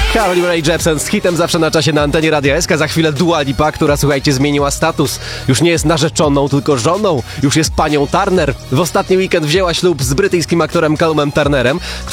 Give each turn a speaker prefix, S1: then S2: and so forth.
S1: Carly Rae Jepsen z hitem zawsze na czasie na antenie Radia SK. Za chwilę Dua Lipa, która, słuchajcie, zmieniła status. Już nie jest narzeczoną, tylko żoną. Już jest panią Turner. W ostatni weekend wzięła ślub z brytyjskim aktorem Callumem Turnerem,